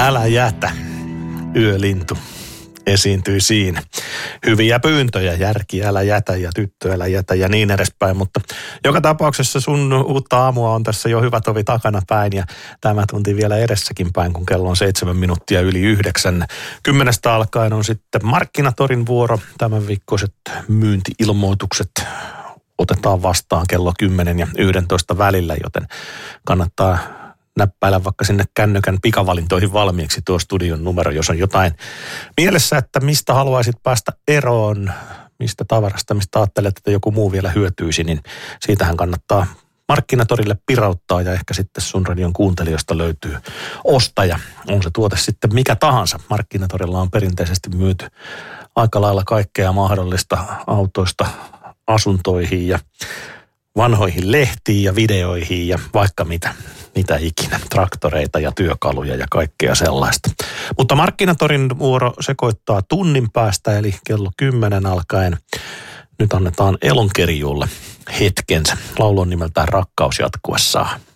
Älä jätä, yölintu esiintyi siinä. Hyviä pyyntöjä, järki, älä jätä ja tyttö, älä jätä ja niin edespäin. Mutta joka tapauksessa sun uutta aamua on tässä jo hyvä tovi takana päin ja tämä tunti vielä edessäkin päin, kun kello on 7 minuuttia yli 9. 10 alkaen on sitten Markkinatorin vuoro. Tämän viikkoiset myynti-ilmoitukset otetaan vastaan kello 10 ja 11 välillä, joten kannattaa näppäillä vaikka sinne kännykän pikavalintoihin valmiiksi tuo studion numero, jos on jotain mielessä, että mistä haluaisit päästä eroon, mistä tavarasta, mistä ajattelet, että joku muu vielä hyötyisi, niin siitähän kannattaa Markkinatorille pirauttaa ja ehkä sitten sun radion kuuntelijoista löytyy ostaja. On se tuote sitten mikä tahansa. Markkinatorilla on perinteisesti myyty aika lailla kaikkea mahdollista autoista asuntoihin ja vanhoihin lehtiin ja videoihin ja vaikka mitä ikinä, traktoreita ja työkaluja ja kaikkea sellaista. Mutta Markkinatorin vuoro sekoittaa tunnin päästä, eli kello 10 alkaen. Nyt annetaan Elonkerjuulle hetkensä. Laulu on nimeltään Rakkaus jatkuessaan.